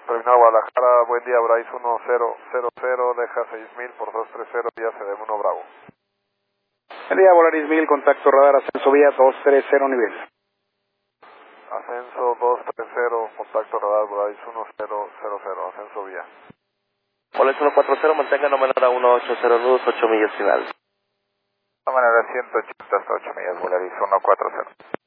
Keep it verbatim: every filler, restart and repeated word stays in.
Terminal Guadalajara, buen día, Bryce uno cero cero cero, deja seis mil por dos tres cero, vía C D M uno Bravo. Buen día, Volaris mil, contacto radar, ascenso vía dos tres cero nivel. Ascenso dos tres cero, contacto radar, Bryce uno cero cero cero, ascenso vía. Volaris uno cuatro cero, mantenga no menor a uno ocho cero nudos, ocho millas final. De manera ciento ochenta hasta ocho millas, Volaris uno cuatro cero.